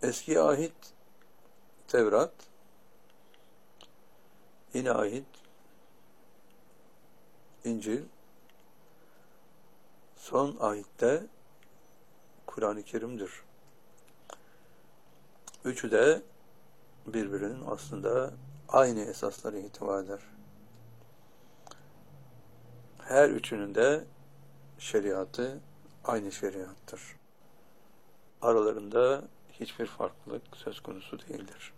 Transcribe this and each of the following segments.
Eski ahit Tevrat, yeni ahit İncil, son ahitte Kur'an-ı Kerim'dir. Üçü de birbirinin aslında aynı esasları ihtiva eder. Her üçünün de şeriatı aynı şeriattır. Aralarında hiçbir farklılık söz konusu değildir.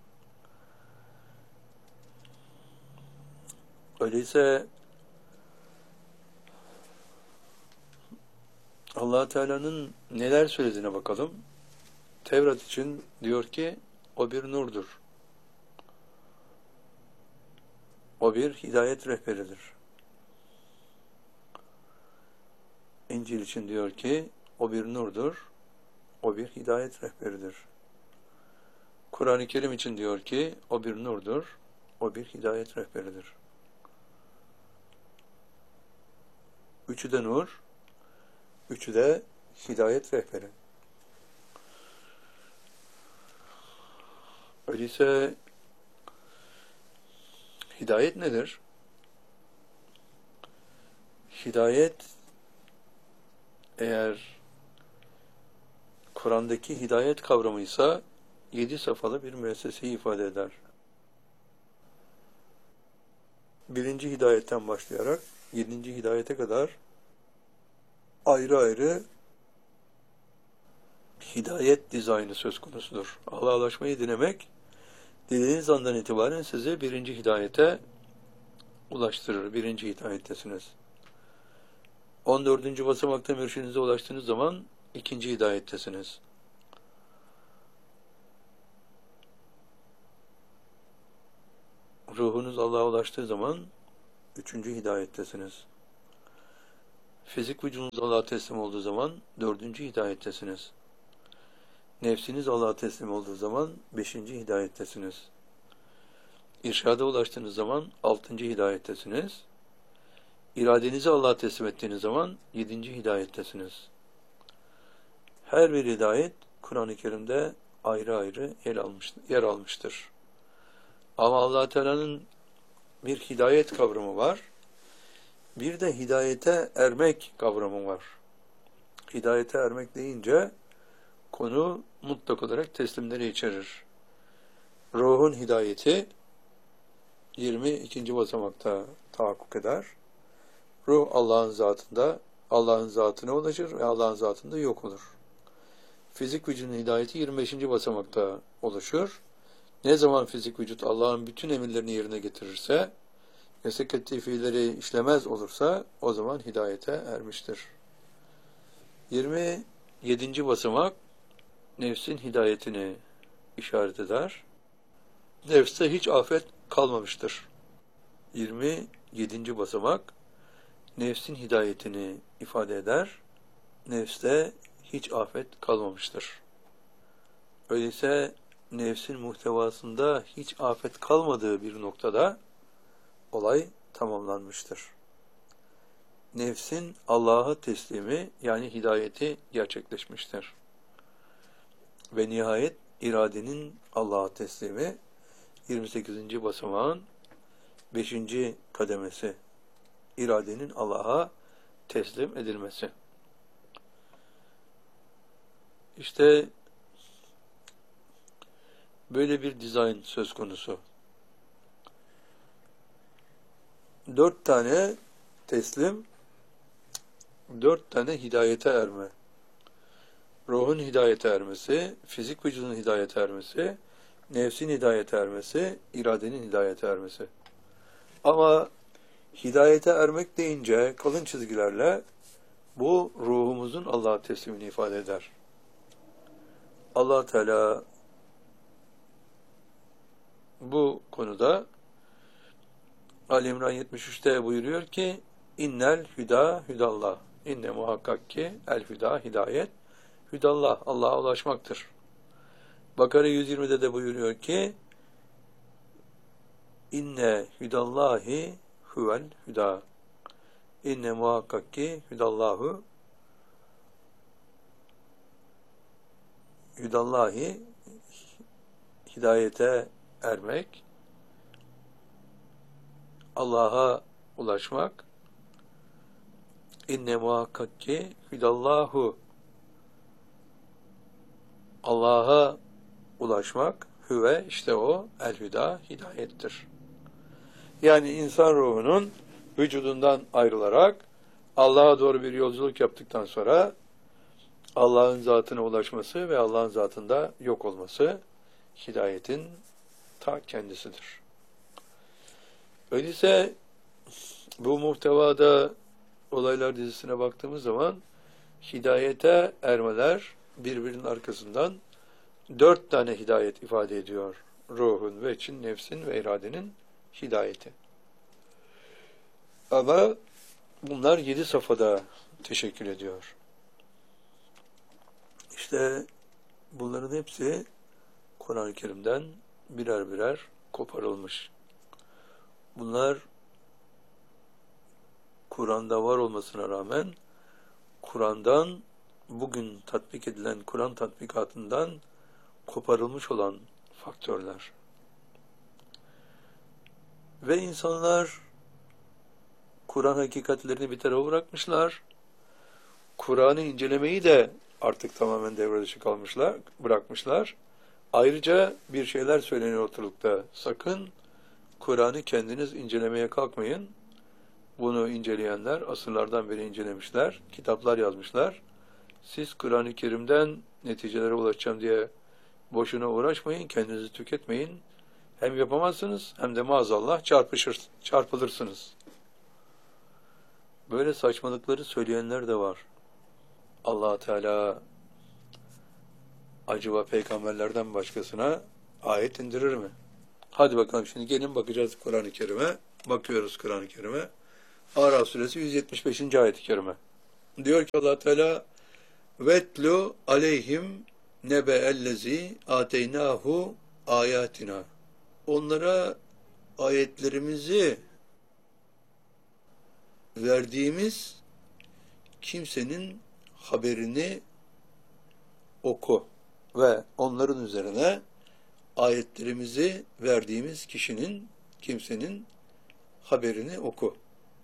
Öyleyse Allah Teala'nın neler söylediğine bakalım. Tevrat için diyor ki o bir nurdur. O bir hidayet rehberidir. İncil için diyor ki o bir nurdur. O bir hidayet rehberidir. Kur'an-ı Kerim için diyor ki o bir nurdur. O bir hidayet rehberidir. Üçü de nur, üçü de hidayet rehberi. Öyleyse hidayet nedir? Hidayet, eğer Kur'an'daki hidayet kavramıysa 7 safhalı bir müesseseyi ifade eder. Birinci hidayetten başlayarak 7. hidayete kadar ayrı ayrı hidayet dizaynı söz konusudur. Allah'a ulaşmayı dilemek, dilediğiniz andan itibaren sizi birinci hidayete ulaştırır. Birinci hidayettesiniz. 14. basamakta mürşidinize ulaştığınız zaman ikinci hidayettesiniz. Ruhunuz Allah'a ulaştığı zaman 3. hidayettesiniz. Fizik vücudunuz Allah'a teslim olduğu zaman 4. hidayettesiniz. Nefsiniz Allah'a teslim olduğu zaman 5. hidayettesiniz. İrşada ulaştığınız zaman 6. hidayettesiniz. İradenizi Allah'a teslim ettiğiniz zaman 7. hidayettesiniz. Her bir hidayet Kur'an-ı Kerim'de ayrı ayrı yer almıştır. Ama Allah Teala'nın bir hidayet kavramı var. Bir de hidayete ermek kavramı var. Hidayete ermek deyince konu mutlak olarak teslimleri içerir. Ruhun hidayeti 22. basamakta tahakkuk eder. Ruh Allah'ın zatında, Allah'ın zatına ulaşır ve Allah'ın zatında yok olur. Fizik vücudun hidayeti 25. basamakta oluşur. Ne zaman fizik vücut Allah'ın bütün emirlerini yerine getirirse, yasak ettiği fiilleri işlemez olursa o zaman hidayete ermiştir. 27. basamak nefsin hidayetini işaret eder. Nefste hiç afet kalmamıştır. 27. basamak nefsin hidayetini ifade eder. Nefste hiç afet kalmamıştır. Öyleyse nefsin muhtevasında hiç afet kalmadığı bir noktada olay tamamlanmıştır. Nefsin Allah'a teslimi yani hidayeti gerçekleşmiştir. Ve nihayet iradenin Allah'a teslimi 28. basamağın 5. kademesi. İradenin Allah'a teslim edilmesi. İşte böyle bir dizayn söz konusu. 4 tane teslim, 4 tane hidayete erme. Ruhun hidayete ermesi, fizik vücudun hidayete ermesi, nefsin hidayete ermesi, iradenin hidayete ermesi. Ama hidayete ermek deyince kalın çizgilerle bu ruhumuzun Allah'a teslimini ifade eder. Allah Teala bu konuda Ali İmran 73'te buyuruyor ki innel hüda hüdallah. İnne muhakkak ki el hüda hidayet hüdallah. Allah'a ulaşmaktır. Bakara 120'de de buyuruyor ki inne hüdallahi huvel hüda. İnne muhakkak ki hüdallahu hüdallahi hidayete ermek, Allah'a ulaşmak, inne muhakkak ki hüdallahu, Allah'a ulaşmak, hüve işte o el-hüda, hidayettir. Yani insan ruhunun vücudundan ayrılarak Allah'a doğru bir yolculuk yaptıktan sonra Allah'ın zatına ulaşması ve Allah'ın zatında yok olması hidayetin ta kendisidir. Öyleyse bu muhtevada olaylar dizisine baktığımız zaman hidayete ermeler birbirinin arkasından 4 tane hidayet ifade ediyor. Ruhun, veçin, nefsin ve iradenin hidayeti. Ama bunlar 7 safhada teşekkül ediyor. İşte bunların hepsi Kur'an-ı Kerim'den birer birer koparılmış. Bunlar Kur'an'da var olmasına rağmen Kur'an'dan bugün tatbik edilen Kur'an tatbikatından koparılmış olan faktörler. Ve insanlar Kur'an hakikatlerini bir tarafa bırakmışlar. Kur'an'ı incelemeyi de artık tamamen devre dışı bırakmışlar. Ayrıca bir şeyler söyleniyor ortalıkta. Sakın Kur'an'ı kendiniz incelemeye kalkmayın. Bunu inceleyenler asırlardan beri incelemişler, kitaplar yazmışlar. Siz Kur'an-ı Kerim'den neticelere ulaşacağım diye boşuna uğraşmayın, kendinizi tüketmeyin. Hem yapamazsınız hem de maazallah çarpılırsınız. Böyle saçmalıkları söyleyenler de var. Allah Teala acaba peygamberlerden başkasına ayet indirir mi? Hadi bakalım şimdi gelin bakacağız Kur'an-ı Kerim'e. Bakıyoruz Kur'an-ı Kerim'e. Araf suresi 175. ayet-i kerime. Diyor ki Allah Teala vetlu aleyhim nebe'ellezi ateynahu ayatina. Onlara ayetlerimizi verdiğimiz kimsenin haberini oku ve onların üzerine ayetlerimizi verdiğimiz kimsenin haberini oku.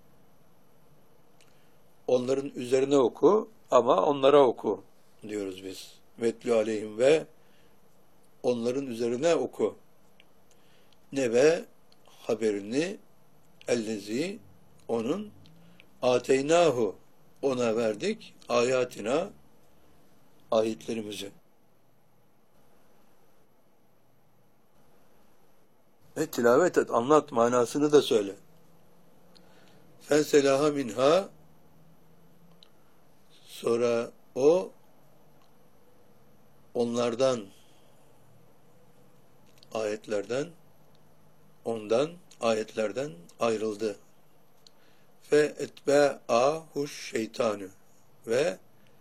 Onların üzerine oku ama onlara oku diyoruz biz. Vetlü aleyhim ve onların üzerine oku. Nebe haberini ellezi onun ateynahu ona verdik ayatina ayetlerimizi. Ve tilavet et, anlat, manasını da söyle. Fenselaha minha sonra o onlardan ayetlerden ayrıldı. Ve etbe'ahuş şeytanü ve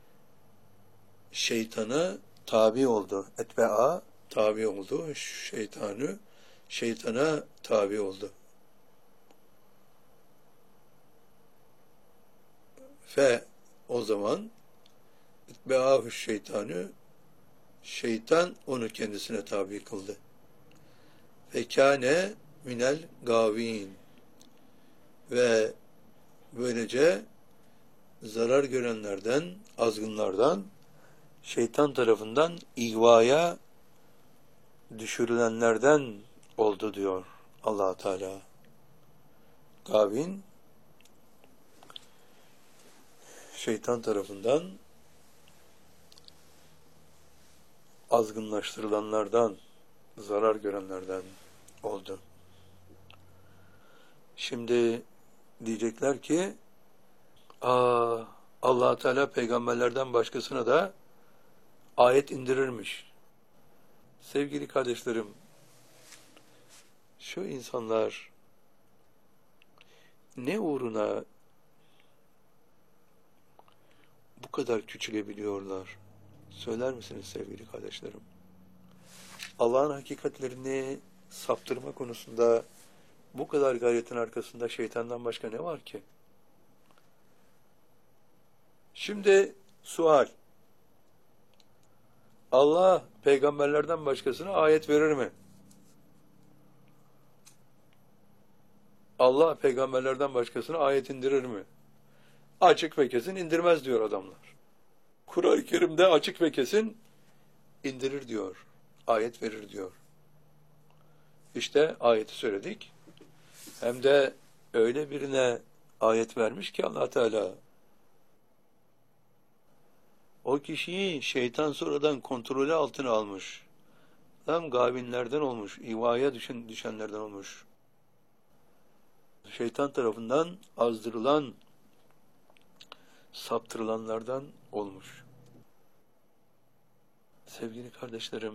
şeytana tabi oldu. Etbe'a tabi oldu. Şeytana tabi oldu. Ve o zaman etbe'ahuş şeytan onu kendisine tabi kıldı. Ve kâne minel gâvîn ve böylece zarar görenlerden, azgınlardan, şeytan tarafından ihvaya düşürülenlerden oldu diyor Allah Teala. Gavin, şeytan tarafından azgınlaştırılanlardan, zarar görenlerden oldu. Şimdi diyecekler ki Allah Teala peygamberlerden başkasına da ayet indirirmiş. Sevgili kardeşlerim, şu insanlar ne uğruna bu kadar küçülebiliyorlar? Söyler misiniz sevgili kardeşlerim? Allah'ın hakikatlerini saptırma konusunda bu kadar gayretin arkasında şeytandan başka ne var ki? Şimdi sual. Allah peygamberlerden başkasına ayet verir mi? Allah peygamberlerden başkasına ayet indirir mi? Açık ve kesin indirmez diyor adamlar. Kur'an-ı Kerim'de açık ve kesin indirir diyor. Ayet verir diyor. İşte ayeti söyledik. Hem de öyle birine ayet vermiş ki Allah Teala o kişiyi şeytan sonradan kontrolü altına almış. Tam gavinlerden olmuş, ivaya düşenlerden olmuş. Şeytan tarafından azdırılan, saptırılanlardan olmuş. Sevgili kardeşlerim,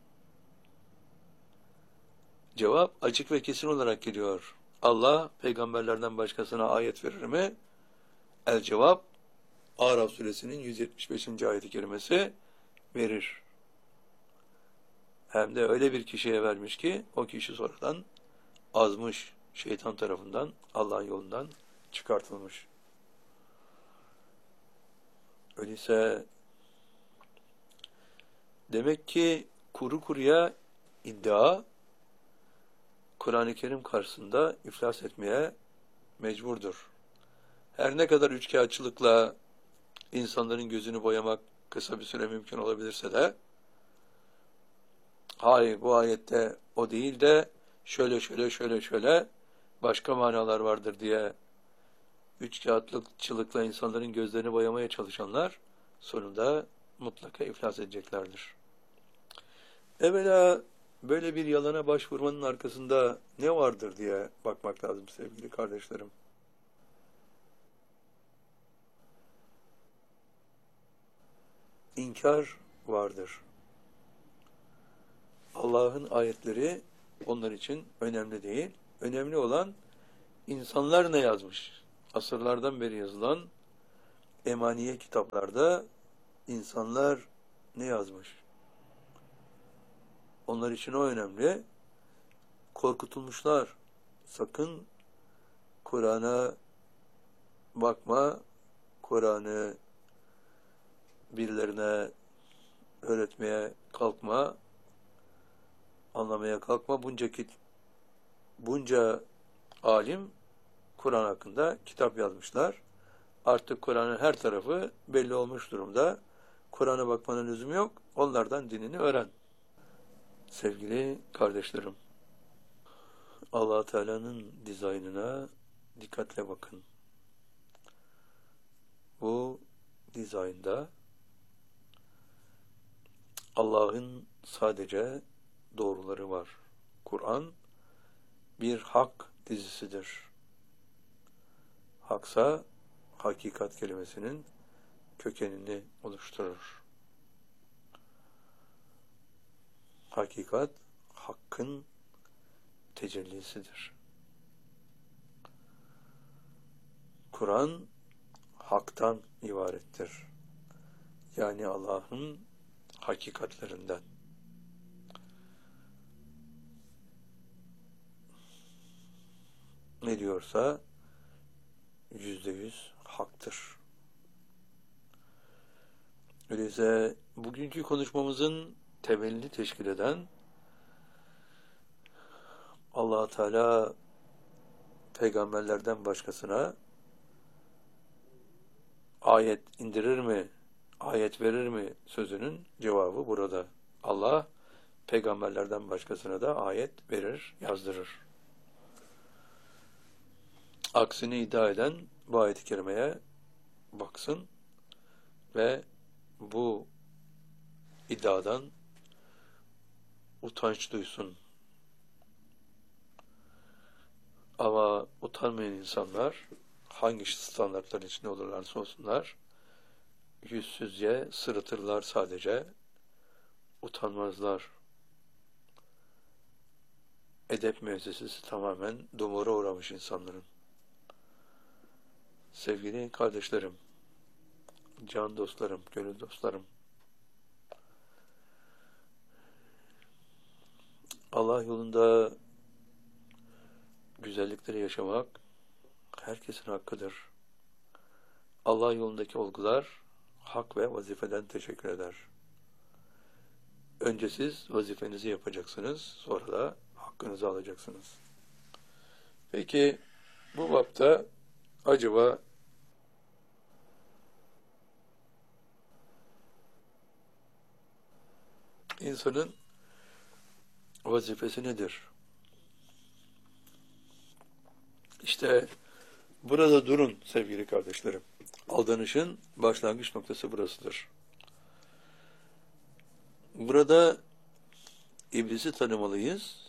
cevap açık ve kesin olarak geliyor. Allah peygamberlerden başkasına ayet verir mi? El cevap, Araf suresinin 175. ayet-i kerimesi verir. Hem de öyle bir kişiye vermiş ki o kişi sonradan azmış, şeytan tarafından Allah'ın yolundan çıkartılmış. Öyleyse demek ki kuru kuruya iddia Kur'an-ı Kerim karşısında iflas etmeye mecburdur. Her ne kadar üçkağıtçılıkla insanların gözünü boyamak kısa bir süre mümkün olabilirse de hayır bu ayette o değil de şöyle başka manalar vardır diye üçkağıtçılıkla insanların gözlerini boyamaya çalışanlar sonunda mutlaka iflas edeceklerdir. Evvela böyle bir yalana başvurmanın arkasında ne vardır diye bakmak lazım sevgili kardeşlerim. İnkar vardır. Allah'ın ayetleri onlar için önemli değil. Önemli olan insanlar ne yazmış? Asırlardan beri yazılan emaniye kitaplarda insanlar ne yazmış? Onlar için o önemli. Korkutulmuşlar. Sakın Kur'an'a bakma, Kur'an'ı birilerine öğretmeye kalkma, anlamaya kalkma. Bunca alim Kur'an hakkında kitap yazmışlar. Artık Kur'an'ın her tarafı belli olmuş durumda. Kur'an'a bakmanın lüzumu yok. Onlardan dinini öğren. Sevgili kardeşlerim, Allah Teala'nın dizaynına dikkatle bakın. Bu dizaynda Allah'ın sadece doğruları var. Kur'an bir hak dizisidir. Haksa hakikat kelimesinin kökenini oluşturur. Hakikat, hakkın tecellisidir. Kur'an, haktan ibarettir. Yani Allah'ın hakikatlerinden. Ne diyorsa %100 haktır. Öyleyse bugünkü konuşmamızın temelini teşkil eden Allah Teala peygamberlerden başkasına ayet indirir mi, ayet verir mi sözünün cevabı burada. Allah peygamberlerden başkasına da ayet verir, yazdırır. Aksini iddia eden bu ayet-i kerimeye baksın ve bu iddiadan utanç duysun. Ama utanmayan insanlar hangi standartların içinde olurlarsa olsunlar yüzsüzce sırıtırlar sadece, utanmazlar. Edep müessesesi tamamen dumura uğramış insanların. Sevgili kardeşlerim, can dostlarım, gönül dostlarım, Allah yolunda güzellikleri yaşamak herkesin hakkıdır. Allah yolundaki olgular hak ve vazifeden teşekkür eder. Önce siz vazifenizi yapacaksınız, sonra da hakkınızı alacaksınız. Peki Bu bapta acaba insanın vazifesi nedir? İşte burada durun sevgili kardeşlerim. Aldanışın başlangıç noktası burasıdır. Burada iblisi tanımalıyız.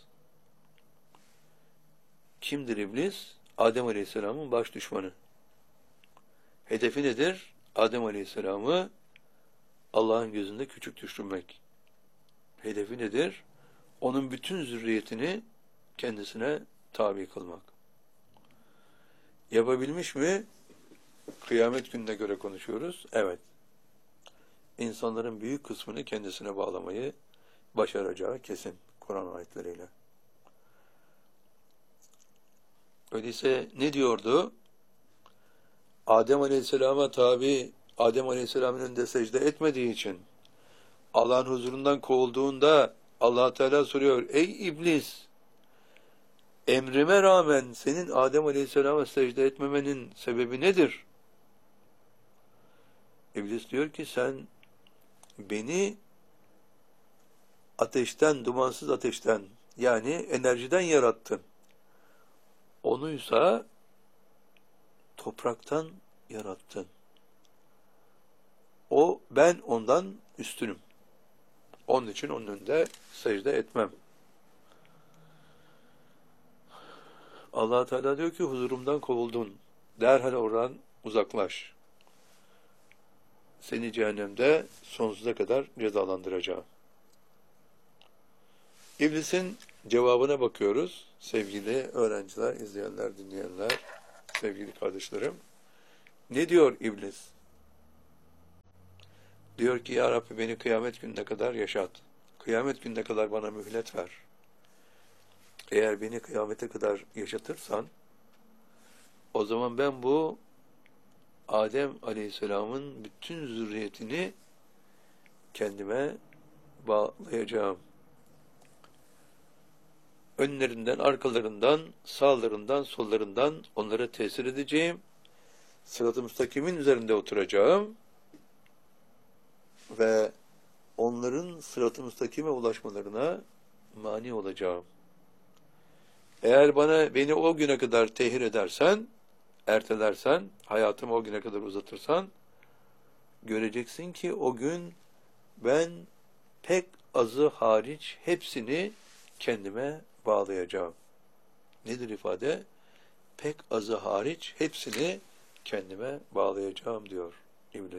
Kimdir iblis? Adem Aleyhisselam'ın baş düşmanı. Hedefi nedir? Adem Aleyhisselam'ı Allah'ın gözünde küçük düşürmek. Hedefi nedir? Onun bütün zürriyetini kendisine tabi kılmak. Yapabilmiş mi? Kıyamet gününe göre konuşuyoruz. Evet. İnsanların büyük kısmını kendisine bağlamayı başaracağı kesin Kur'an ayetleriyle. Öyleyse ne diyordu? Adem Aleyhisselam'a tabi, Adem Aleyhisselam'ın önünde secde etmediği için Allah'ın huzurundan kovulduğunda Allah Teala soruyor: ey iblis, emrime rağmen senin Adem Aleyhisselam'a secde etmemenin sebebi nedir? İblis diyor ki sen beni ateşten, dumansız ateşten, yani enerjiden yarattın. Onuysa topraktan yarattın. Ben ondan üstünüm. Onun için onun önünde secde etmem. Allah Teala diyor ki huzurumdan kovuldun. Derhal oradan uzaklaş. Seni cehennemde sonsuza kadar cezalandıracağım. İblisin cevabına bakıyoruz. Sevgili öğrenciler, izleyenler, dinleyenler, sevgili kardeşlerim. Ne diyor iblis? Diyor ki ya Rabbi beni kıyamet gününe kadar yaşat. Kıyamet gününe kadar bana mühlet ver. Eğer beni kıyamete kadar yaşatırsan o zaman ben bu Adem Aleyhisselam'ın bütün zürriyetini kendime bağlayacağım. Önlerinden, arkalarından, sağlarından, sollarından onlara tesir edeceğim. Sırat-ı müstakimin üzerinde oturacağım ve onların sırat-ı müstakime ulaşmalarına mani olacağım. Eğer beni o güne kadar tehir edersen, ertelersen, hayatımı o güne kadar uzatırsan, göreceksin ki o gün ben pek azı hariç hepsini kendime bağlayacağım. Nedir ifade? Pek azı hariç hepsini kendime bağlayacağım diyor iblis.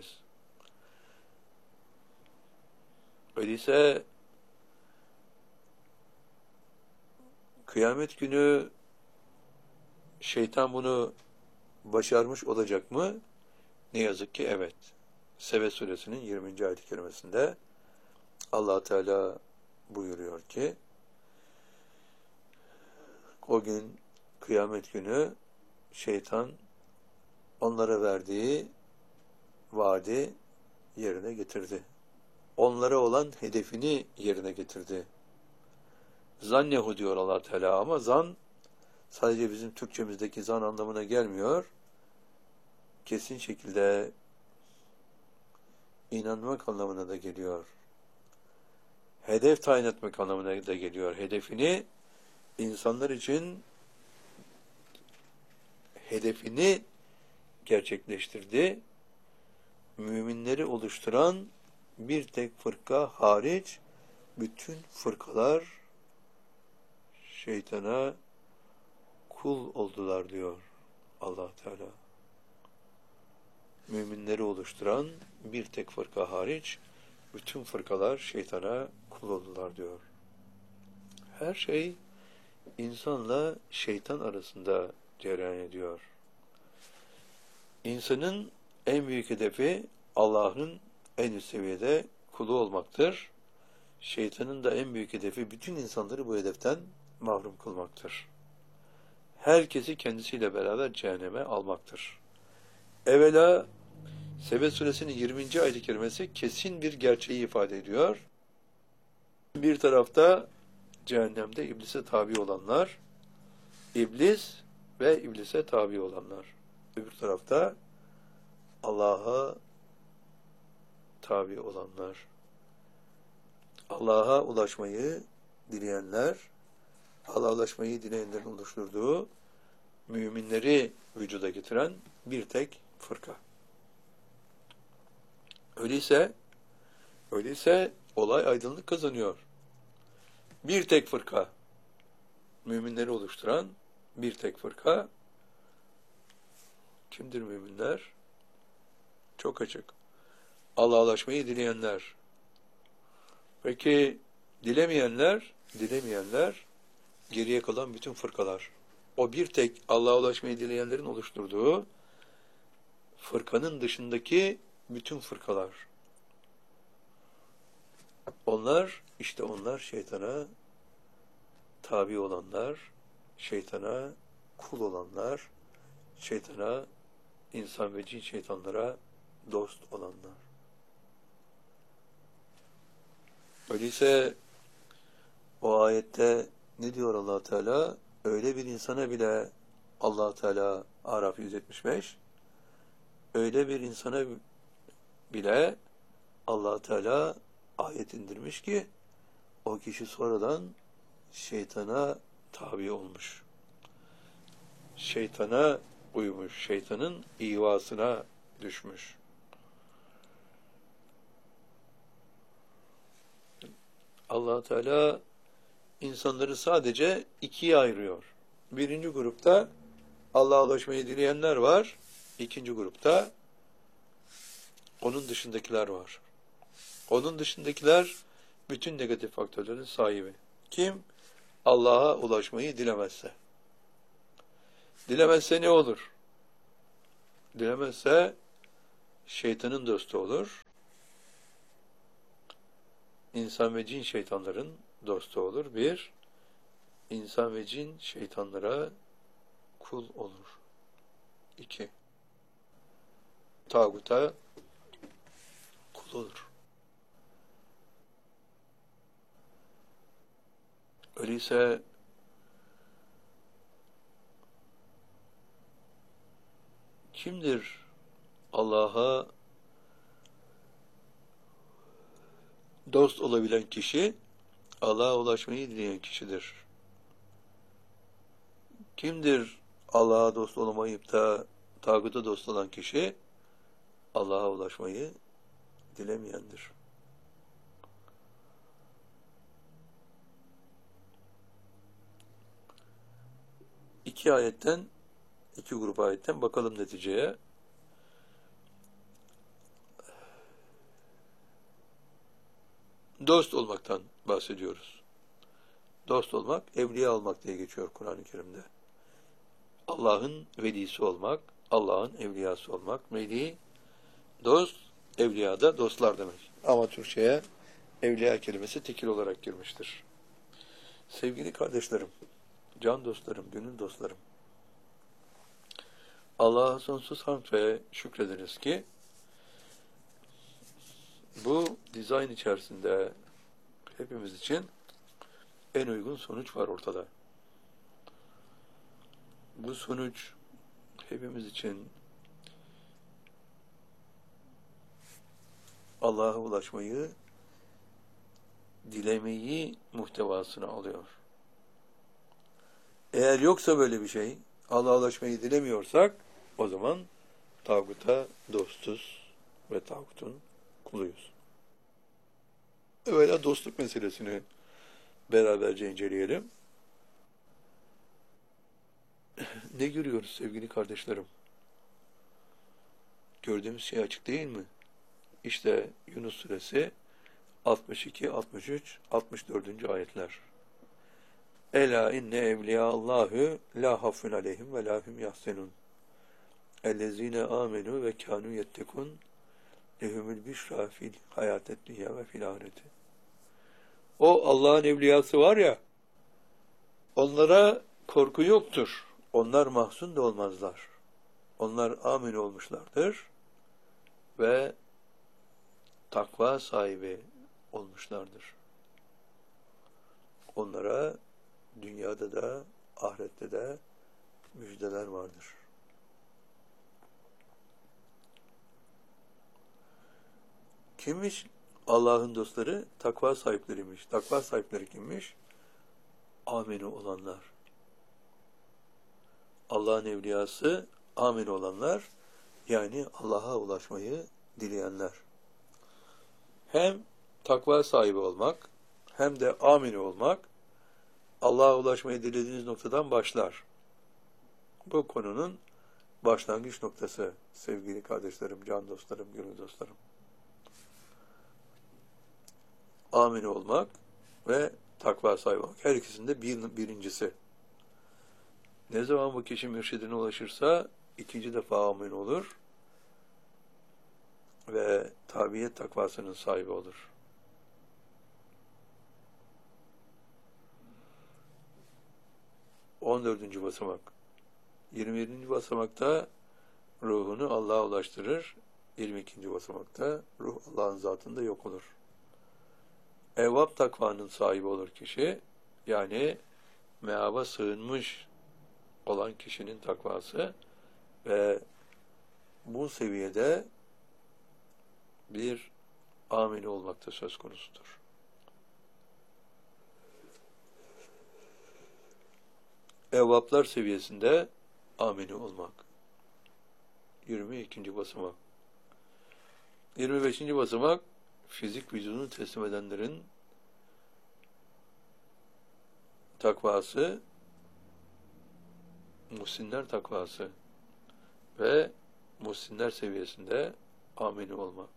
Öyleyse kıyamet günü şeytan bunu başarmış olacak mı? Ne yazık ki evet. Sebe suresinin 20. ayet-i kerimesinde Allah Teala buyuruyor ki o gün kıyamet günü şeytan onlara verdiği vaadi yerine getirdi. Onlara olan hedefini yerine getirdi. Zannehu diyor Allah Teala ama zan sadece bizim Türkçemizdeki zan anlamına gelmiyor. Kesin şekilde inanmak anlamına da geliyor. Hedef tayin etmek anlamına da geliyor. Hedefini insanlar için hedefini gerçekleştirdi. Müminleri oluşturan bir tek fırka hariç bütün fırkalar şeytana kul oldular diyor Allah Teala. Müminleri oluşturan bir tek fırka hariç bütün fırkalar şeytana kul oldular diyor. Her şey insanla şeytan arasında cereyan ediyor. İnsanın en büyük hedefi Allah'ın en üst seviyede kulu olmaktır. Şeytanın da en büyük hedefi bütün insanları bu hedeften mahrum kılmaktır. Herkesi kendisiyle beraber cehenneme almaktır. Evvela Sebe suresinin 20. ayet-i kerimesi kesin bir gerçeği ifade ediyor. Bir tarafta cehennemde iblise tabi olanlar, iblis ve iblise tabi olanlar. Öbür tarafta Allah'a tabi olanlar. Allah'a ulaşmayı dileyenler, Allah'a ulaşmayı dileyenlerin oluşturduğu müminleri vücuda getiren bir tek fırka. Öyleyse olay aydınlık kazanıyor. Bir tek fırka, müminleri oluşturan bir tek fırka. Kimdir müminler? Çok açık. Allah'a ulaşmayı dileyenler. Peki dilemeyenler geriye kalan bütün fırkalar. O bir tek Allah'a ulaşmayı dileyenlerin oluşturduğu fırkanın dışındaki bütün fırkalar. Onlar şeytana tabi olanlar, şeytana kul olanlar, şeytana, insan ve cin şeytanlara dost olanlar. Öyleyse o ayette ne diyor Allah Teala? Öyle bir insana bile Allah Teala Araf 175, öyle bir insana bile Allah Teala ayet indirmiş ki o kişi sonradan şeytana tabi olmuş. Şeytana uymuş, şeytanın ihvasına düşmüş. Allah Teala insanları sadece ikiye ayırıyor. Birinci grupta Allah'a ulaşmayı dileyenler var. İkinci grupta onun dışındakiler var. Onun dışındakiler bütün negatif faktörlerin sahibi. Kim? Allah'a ulaşmayı dilemezse. Dilemezse ne olur? Dilemezse şeytanın dostu olur. İnsan ve cin şeytanların dostu olur. Bir, insan ve cin şeytanlara kul olur. İki, tağuta kul olur. Öyleyse kimdir Allah'a dost olabilen kişi? Allah'a ulaşmayı dileyen kişidir. Kimdir Allah'a dost olamayıp da tağuta dost olan kişi? Allah'a ulaşmayı dilemeyendir. İki grup ayetten bakalım neticeye. Dost olmaktan bahsediyoruz. Dost olmak, evliya olmak diye geçiyor Kur'an-ı Kerim'de. Allah'ın velisi olmak, Allah'ın evliyası olmak. Veli, dost, evliya da dostlar demek. Ama Türkçe'ye evliya kelimesi tekil olarak girmiştir. Sevgili kardeşlerim, can dostlarım, gönül dostlarım, Allah'a sonsuz hamd ve şükrederiz ki bu dizayn içerisinde hepimiz için en uygun sonuç var ortada. Bu sonuç hepimiz için Allah'a ulaşmayı, dilemeyi muhtevasına alıyor. Eğer yoksa böyle bir şey, Allah'a ulaşmayı dilemiyorsak, o zaman tağuta dostuz ve tağutun kuluyuz. Evvela dostluk meselesini beraberce inceleyelim. Ne görüyoruz sevgili kardeşlerim? Gördüğümüz şey açık değil mi? İşte Yunus suresi 62, 63, 64. ayetler. Ela inne evliyallahü la hafun aleyhim ve la hum yahzenun. Ellezine amenu ve kanu yettekun lehumul bişra fil hayatet dünya ve fil ahireti. O Allah'ın evliyası var ya, onlara korku yoktur. Onlar mahzun da olmazlar. Onlar amin olmuşlardır ve takva sahibi olmuşlardır. Onlara dünyada da ahirette de müjdeler vardır. Kimmiş? Allah'ın dostları takva sahipleriymiş. Takva sahipleri kimmiş? Amini olanlar. Allah'ın evliyası amini olanlar, yani Allah'a ulaşmayı dileyenler. Hem takva sahibi olmak, hem de amini olmak, Allah'a ulaşmayı dilediğiniz noktadan başlar. Bu konunun başlangıç noktası sevgili kardeşlerim, can dostlarım, gönül dostlarım. Amini olmak ve takva sahibi olmak. Her ikisinde birincisi. Ne zaman bu kişi mürşidine ulaşırsa ikinci defa amin olur ve tabiyet takvasının sahibi olur. ...14. basamak. 27. basamakta ruhunu Allah'a ulaştırır. 22. basamakta ruh Allah'ın zatında yok olur. Evvab takvanın sahibi olur kişi. Yani meaba sığınmış olan kişinin takvası ve bu seviyede bir amini olmakta söz konusudur. Evvaplar seviyesinde amini olmak. 22. basamak. 25. basamak fizik vücudunu teslim edenlerin takvası, muhsinler takvası ve muhsinler seviyesinde amini olmak.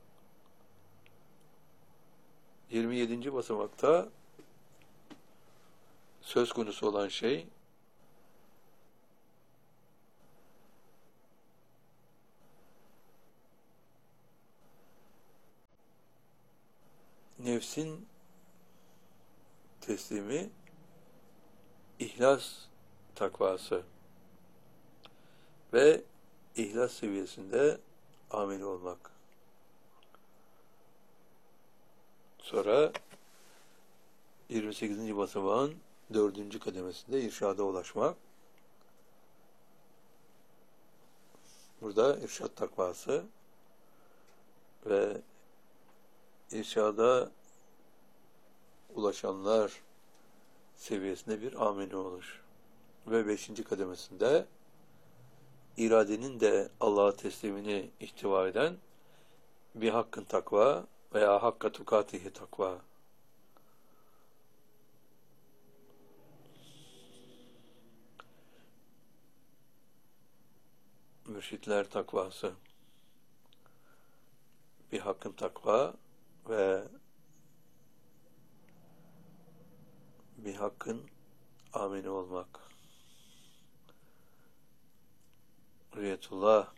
27. basamakta söz konusu olan şey nefsin teslimi, ihlas takvası ve ihlas seviyesinde ameli olmak. Sonra 28. basamağın 4. kademesinde irşada ulaşmak. Burada irşad takvası ve irşada ulaşanlar seviyesinde bir ameli olur. Ve 5. kademesinde iradenin de Allah'a teslimini ihtiva eden bir hakkın takva veya hakka tukatihi takva. Mürşitler takvası. Bir hakkın takva ve bir hakkın amini olmak. Rüyetullah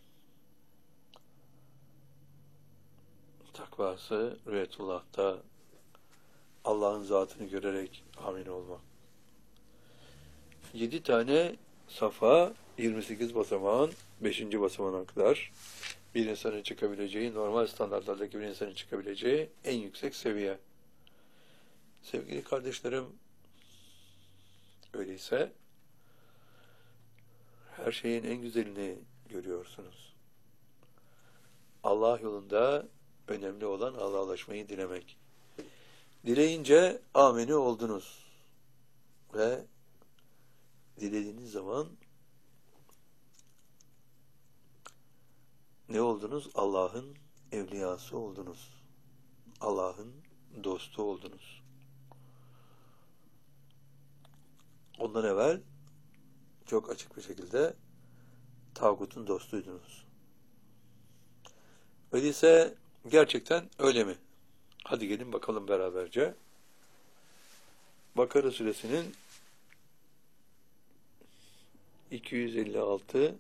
takvası, Rüyetullah'ta Allah'ın zatını görerek amin olmak. 7 tane safa, 28 basamağın 5. basamağına kadar bir insanın çıkabileceği, normal standartlardaki bir insanın çıkabileceği en yüksek seviye. Sevgili kardeşlerim, öyleyse her şeyin en güzelini görüyorsunuz. Allah yolunda önemli olan Allah'a ulaşmayı dilemek. Dileyince amini oldunuz ve dilediğiniz zaman ne oldunuz? Allah'ın evliyası oldunuz. Allah'ın dostu oldunuz. Ondan evvel çok açık bir şekilde tağutun dostuydunuz. Öyleyse gerçekten öyle mi? Hadi gelin bakalım beraberce. Bakara suresinin 256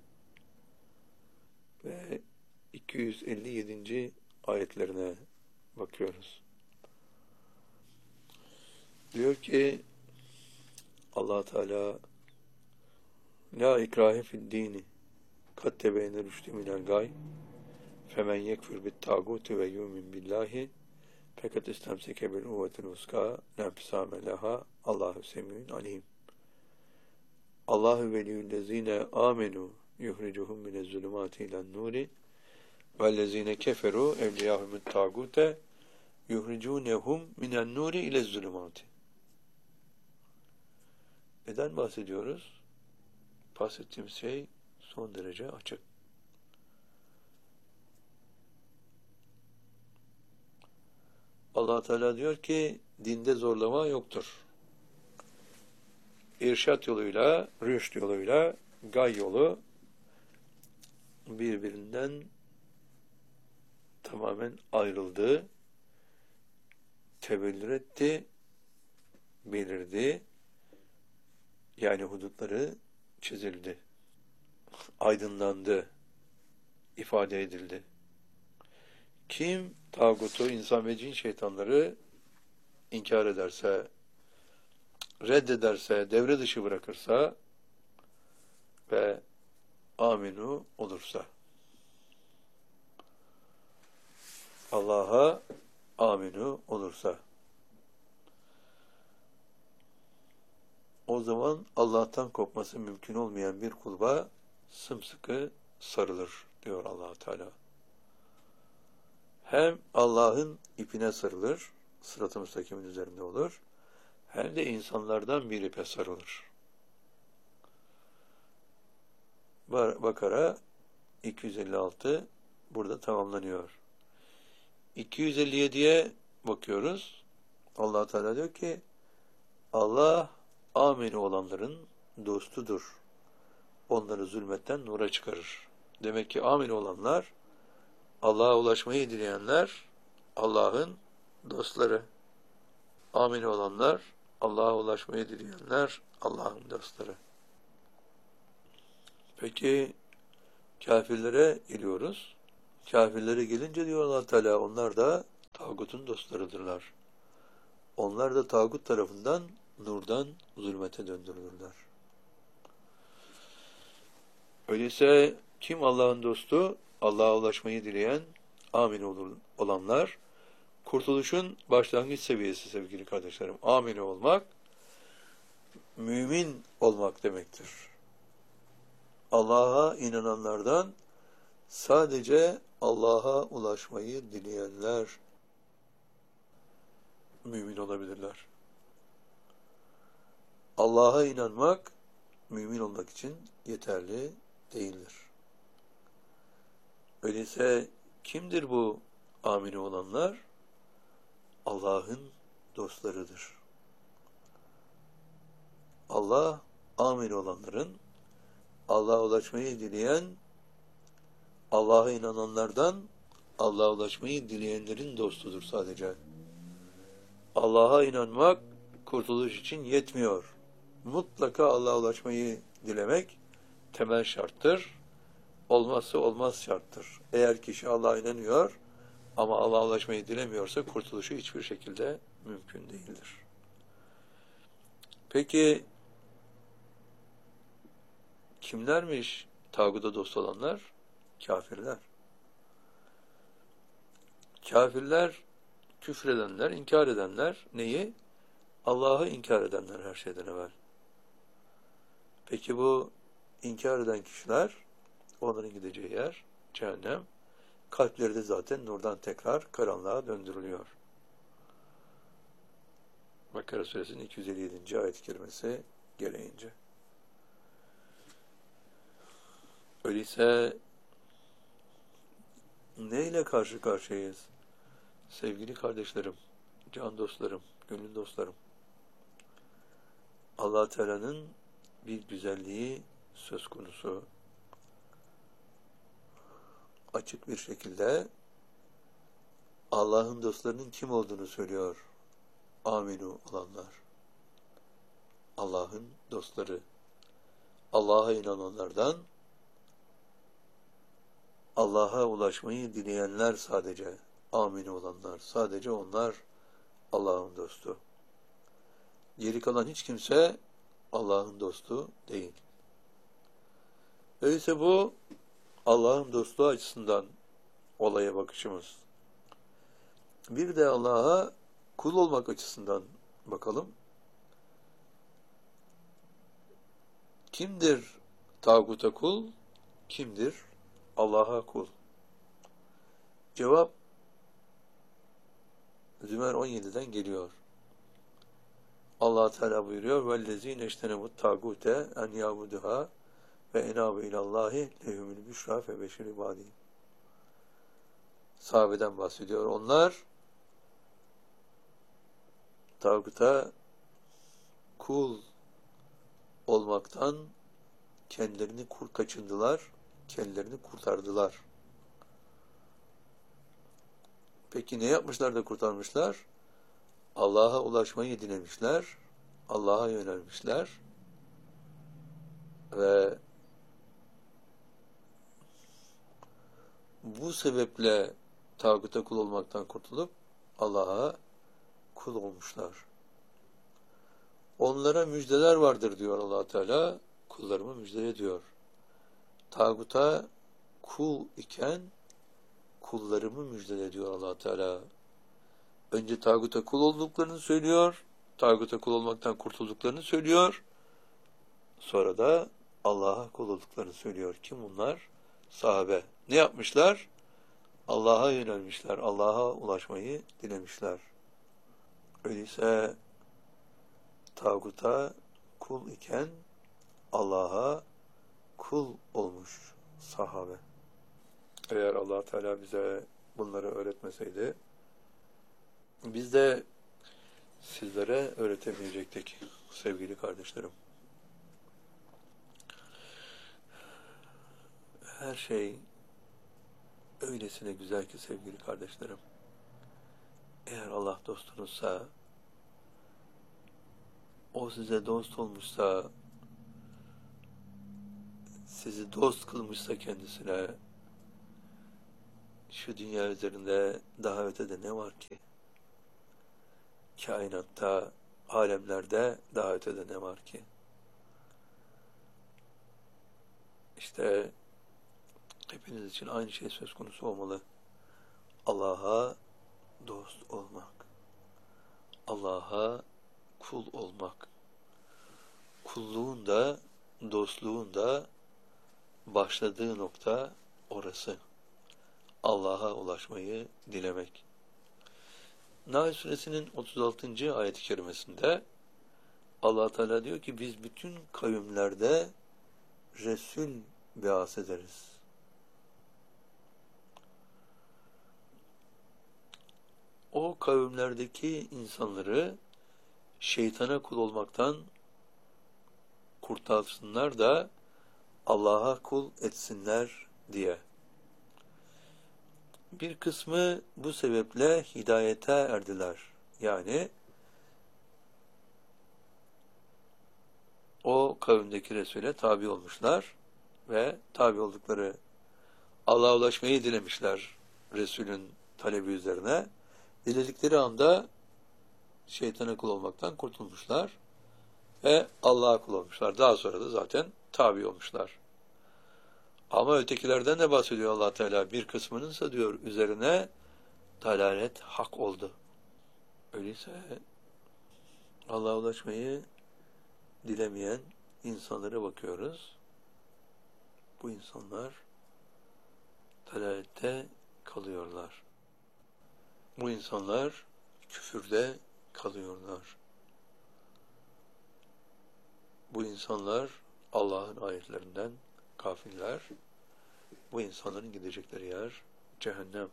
ve 257. ayetlerine bakıyoruz. Diyor ki Allah Teala La ikrahe fid dini kad tebeyne rüştü minel gay femen yekfur bit tağuti ve yumin billahi fakat istemseke bil uvvetil uska la fisame leha Allahu semî'un alim. Allahu veliyyüllezine amenu yuhricuhum minezzulumati ilen nuri vellezine keferu evliyahumut tagute yuhricunehum minen nuri ilezzulumati. Neden bahsediyoruz? Bahsettiğim şey son derece açık. Allah Teala diyor ki dinde zorlama yoktur. İrşat yoluyla, rüşt yoluyla gay yolu birbirinden tamamen ayrıldı, tebellür etti, belirdi, yani hudutları çizildi, aydınlandı, ifade edildi. Kim tağutu, insan ve cin şeytanları inkar ederse, reddederse, devre dışı bırakırsa ve aminu olursa, Allah'a aminu olursa, o zaman Allah'tan kopması mümkün olmayan bir kulba sımsıkı sarılır diyor Allah Teala. Hem Allah'ın ipine sarılır, sırat-ı müstakimin üzerinde olur, hem de insanlardan bir ipe sarılır. Bakara 256 burada tamamlanıyor. 257'ye bakıyoruz. Allah Teala diyor ki Allah amini olanların dostudur. Onları zulmetten nura çıkarır. Demek ki amini olanlar, Allah'a ulaşmayı dileyenler Allah'ın dostları. Amini olanlar, Allah'a ulaşmayı dileyenler Allah'ın dostları. Peki kafirlere geliyoruz. Kafirlere gelince diyor Allah Teala onlar da tağutun dostlarıdırlar. Onlar da tağut tarafından nurdan zulmete döndürülürler. Öyleyse kim Allah'ın dostu? Allah'a ulaşmayı dileyen amin olanlar, kurtuluşun başlangıç seviyesi sevgili kardeşlerim. Amin olmak, mümin olmak demektir. Allah'a inananlardan sadece Allah'a ulaşmayı dileyenler mümin olabilirler. Allah'a inanmak, mümin olmak için yeterli değildir. Öyleyse kimdir bu amini olanlar? Allah'ın dostlarıdır. Allah, amini olanların, Allah'a ulaşmayı dileyen, Allah'a inananlardan, Allah'a ulaşmayı dileyenlerin dostudur sadece. Allah'a inanmak, kurtuluş için yetmiyor. Mutlaka Allah'a ulaşmayı dilemek temel şarttır. Olmazsa olmaz şarttır. Eğer kişi Allah'a inanıyor ama Allah'a ulaşmayı dilemiyorsa kurtuluşu hiçbir şekilde mümkün değildir. Peki kimlermiş tağuta dost olanlar? Kafirler. Kafirler, küfredenler, inkar edenler neyi? Allah'ı inkar edenler her şeyden evvel. Peki bu inkar eden kişiler, onların gideceği yer cehennem. Kalpleri de zaten nurdan tekrar karanlığa döndürülüyor. Bakara suresinin 257. ayet-i kerimesi gereğince. Öyleyse neyle karşı karşıyayız? Sevgili kardeşlerim, can dostlarım, gönül dostlarım. Allah Teala'nın bir güzelliği söz konusu. Açık bir şekilde Allah'ın dostlarının kim olduğunu söylüyor. Aminu olanlar. Allah'ın dostları. Allah'a inananlardan Allah'a ulaşmayı dileyenler sadece. Aminu olanlar. Sadece onlar Allah'ın dostu. Geri kalan hiç kimse Allah'ın dostu değil. Öyleyse bu Allah'ın dostluğu açısından olaya bakışımız. Bir de Allah'a kul olmak açısından bakalım. Kimdir tağuta kul? Kimdir Allah'a kul? Cevap Zümer 17'den geliyor. Allah Teala buyuruyor: "Vellezîne iştenebut tâgûte en yâbuduhâ ve enâbu ilallâhi lehumul büşrâ febeşir ibâdî." Sahabeden bahsediyor. Onlar tağuta kul olmaktan kendilerini kaçındılar, kendilerini kurtardılar. Peki ne yapmışlar da kurtarmışlar? Allah'a ulaşmayı dilemişler, Allah'a yönelmişler ve bu sebeple tağuta kul olmaktan kurtulup Allah'a kul olmuşlar. Onlara müjdeler vardır diyor Allah Teala, kullarımı müjdele diyor. Tağuta kul iken kullarımı müjdele diyor Allah Teala. Önce tağuta kul olduklarını söylüyor, tağuta kul olmaktan kurtulduklarını söylüyor, sonra da Allah'a kul olduklarını söylüyor. Kim bunlar? Sahabe. Ne yapmışlar? Allah'a yönelmişler, Allah'a ulaşmayı dilemişler. Öyleyse tağuta kul iken Allah'a kul olmuş sahabe. Eğer Allah Teala bize bunları öğretmeseydi, biz de sizlere öğretemeyecektik sevgili kardeşlerim. Her şey öylesine güzel ki sevgili kardeşlerim. Eğer Allah dostunuzsa, o size dost olmuşsa, sizi dost kılmışsa kendisine, şu dünya üzerinde daha ötede ne var ki? Kainatta, alemlerde daha ötede ne var ki? İşte hepiniz için aynı şey söz konusu olmalı. Allah'a dost olmak. Allah'a kul olmak. Kulluğun da, dostluğun da başladığı nokta orası. Allah'a ulaşmayı dilemek. Nahl suresinin 36. ayet-i kerimesinde Allah Teala diyor ki biz bütün kavimlerde Resul biat ederiz. O kavimlerdeki insanları şeytana kul olmaktan kurtarsınlar da Allah'a kul etsinler diye. Bir kısmı bu sebeple hidayete erdiler. Yani o kavimdeki Resul'e tabi olmuşlar ve tabi oldukları Allah'a ulaşmayı dilemişler Resul'ün talebi üzerine. Diledikleri anda şeytana kul olmaktan kurtulmuşlar ve Allah'a kul olmuşlar. Daha sonra da zaten tabi olmuşlar. Ama ötekilerden de bahsediyor Allah Teala. Bir kısmınınsa diyor üzerine dalalet hak oldu. Öyleyse Allah'a ulaşmayı dilemeyen insanlara bakıyoruz. Bu insanlar dalalette kalıyorlar. Bu insanlar küfürde kalıyorlar. Bu insanlar Allah'ın ayetlerinden gafiller. Bu insanların gidecekleri yer cehennem.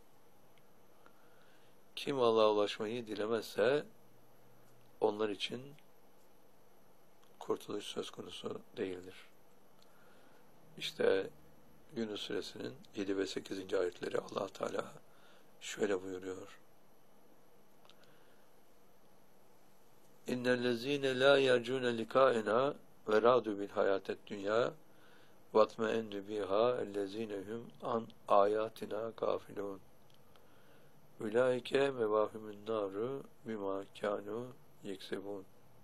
Kim Allah'a ulaşmayı dilemezse onlar için kurtuluş söz konusu değildir. İşte Yunus suresinin 7 ve 8. ayetleri Allah Teala şöyle buyuruyor. İnnellezîne lâ yercûne likâena ve râdû bil hayâted dünyâ vatme'ennü bihâ ellezînehum an âyâtina gâfilûn. Ulaike mevâhumün nâru bimâ kânû yeksebûn.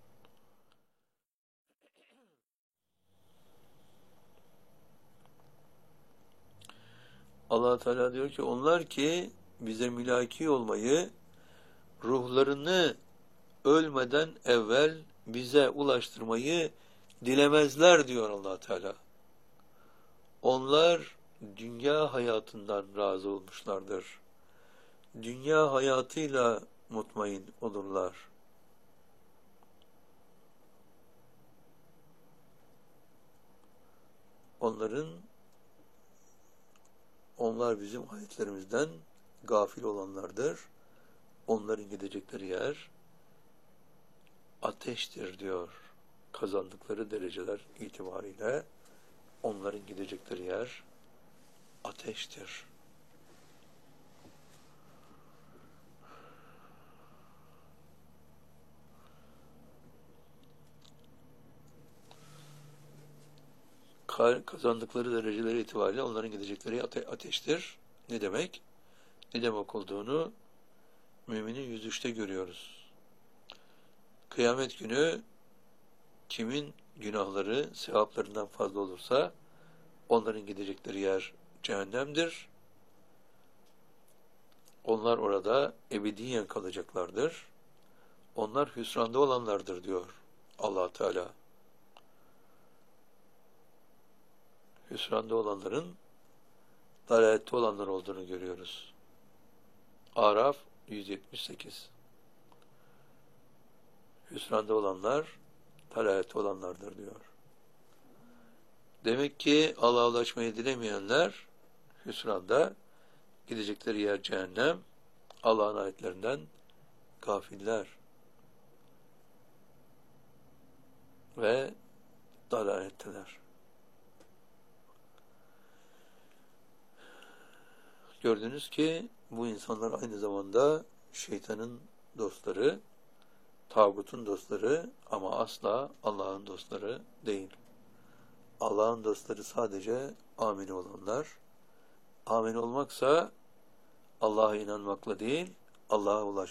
Allah Teala diyor ki onlar ki bize mülaki olmayı, ruhlarını ölmeden evvel bize ulaştırmayı Dilemezler diyor Allah Teala. Onlar dünya hayatından razı olmuşlardır. Dünya hayatıyla mutmain olurlar. Onlar bizim ayetlerimizden gafil olanlardır. Onların gidecekleri yer ateştir diyor. Kazandıkları dereceler itibariyle onların gidecekleri yer ateştir. Kazandıkları dereceler itibariyle onların gidecekleri ateştir. Ne demek? Ne demek olduğunu Müminin 103'te görüyoruz. Kıyamet günü kimin günahları sevaplarından fazla olursa onların gidecekleri yer cehennemdir. Onlar orada ebediyen kalacaklardır. Onlar hüsranda olanlardır diyor Allah Teala. Hüsranda olanların dalalette olanlar olduğunu görüyoruz. Araf 178. Hüsranda olanlar dalalette olanlardır diyor. Demek ki Allah'a ulaşmayı dilemeyenler hüsranda, gidecekleri yer cehennem, Allah'ın ayetlerinden gafiller ve dalaletteler. Gördünüz ki bu insanlar aynı zamanda şeytanın dostları, tağutun dostları ama asla Allah'ın dostları değil. Allah'ın dostları sadece amin olanlar. Amin olmaksa Allah'a inanmakla değil, Allah'a ulaşmakla